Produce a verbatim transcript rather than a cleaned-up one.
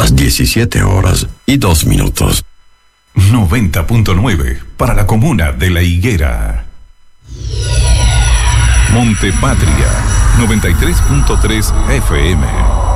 las diecisiete horas y dos minutos. noventa punto nueve para la comuna de La Higuera. Montepatria, noventa y tres punto tres F M.